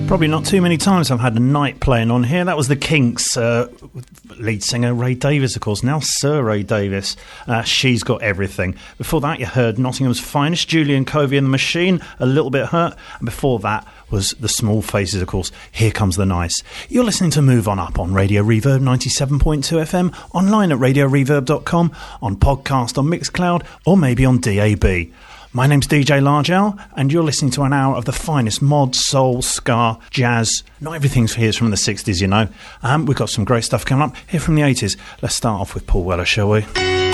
Probably not too many times I've had a night playing on here. That was the Kinks, lead singer Ray Davies, of course, now Sir Ray Davies. She's Got Everything. Before that, you heard Nottingham's finest, Julian Covey and the Machine, A Little Bit Hurt. And before that was the Small Faces, of course, Here Comes the Nice. You're listening to Move On Up on Radio Reverb 97.2 FM, online at radioreverb.com, on podcast on Mixcloud, or maybe on DAB. My name's DJ Large Al, and you're listening to an hour of the finest mod, soul, ska, jazz. Not everything's here's from the 60s, you know. We've got some great stuff coming up here from the 80s. Let's start off with Paul Weller, shall we?